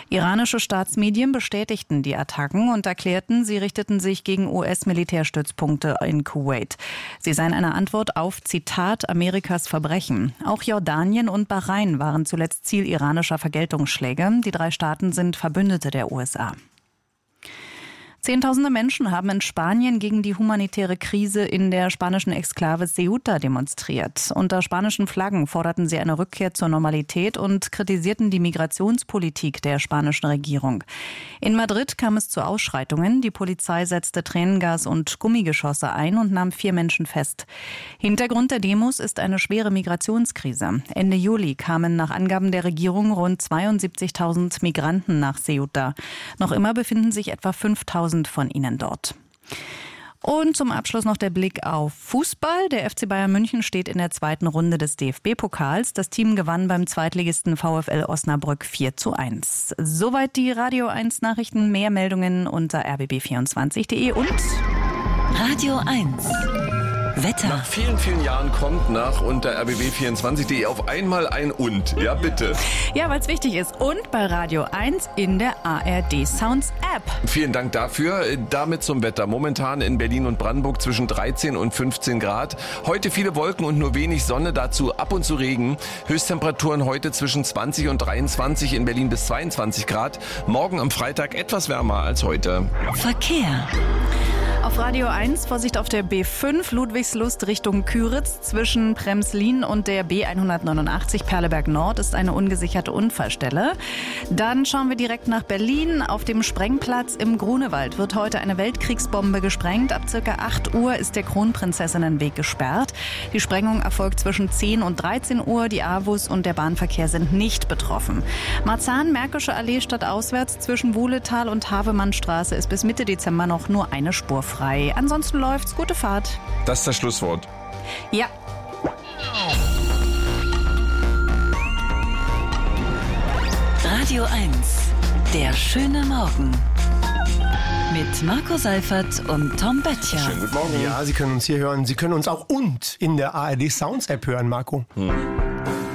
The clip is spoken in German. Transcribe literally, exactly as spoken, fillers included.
Iranische Staatsmedien bestätigten die Attacken und erklärten, sie richteten sich gegen U S-Militärstützpunkte in Kuwait. Sie seien eine Antwort auf, Zitat, Amerikas Verbrechen. Auch Jordanien und Bahrain waren zuletzt Ziel iranischer Vergeltungsschläge. Die drei Staaten sind Verbündete der U S A. Zehntausende Menschen haben in Spanien gegen die humanitäre Krise in der spanischen Exklave Ceuta demonstriert. Unter spanischen Flaggen forderten sie eine Rückkehr zur Normalität und kritisierten die Migrationspolitik der spanischen Regierung. In Madrid kam es zu Ausschreitungen. Die Polizei setzte Tränengas und Gummigeschosse ein und nahm vier Menschen fest. Hintergrund der Demos ist eine schwere Migrationskrise. Ende Juli kamen nach Angaben der Regierung rund zweiundsiebzigtausend Migranten nach Ceuta. Noch immer befinden sich etwa fünftausend von ihnen dort. Und zum Abschluss noch der Blick auf Fußball. Der F C Bayern München steht in der zweiten Runde des D F B-Pokals. Das Team gewann beim Zweitligisten VfL Osnabrück vier zu eins. Soweit die Radio eins Nachrichten. Mehr Meldungen unter r b b vierundzwanzig punkt d e und Radio eins. Wetter. Nach vielen, vielen Jahren kommt nach unter r b b vierundzwanzig punkt d e auf einmal ein Und. Ja, bitte. Ja, weil es wichtig ist. Und bei Radio eins in der A R D Sounds App. Vielen Dank dafür. Damit zum Wetter. Momentan in Berlin und Brandenburg zwischen dreizehn und fünfzehn Grad. Heute viele Wolken und nur wenig Sonne, dazu ab und zu Regen. Höchsttemperaturen heute zwischen zwanzig und dreiundzwanzig, in Berlin bis zweiundzwanzig Grad. Morgen am Freitag etwas wärmer als heute. Verkehr. Auf Radio eins, Vorsicht auf der B fünf, Ludwigslust Richtung Küritz. Zwischen Premslin und der B hundertneunundachtzig Perleberg Nord ist eine ungesicherte Unfallstelle. Dann schauen wir direkt nach Berlin. Auf dem Sprengplatz im Grunewald wird heute eine Weltkriegsbombe gesprengt. Ab circa acht Uhr ist der Kronprinzessinnenweg gesperrt. Die Sprengung erfolgt zwischen zehn und dreizehn Uhr. Die A W U S und der Bahnverkehr sind nicht betroffen. Marzahn, Märkische Allee stadtauswärts zwischen Wohletal und Havemannstraße ist bis Mitte Dezember noch nur eine Spur frei. Ansonsten läuft's. Gute Fahrt. Das ist das Schlusswort. Ja. Radio eins. Der schöne Morgen. Mit Marco Seifert und Tom Böttcher. Schönen guten Morgen. Ja, Sie können uns hier hören. Sie können uns auch und in der A R D Sounds App hören, Marco. Hm.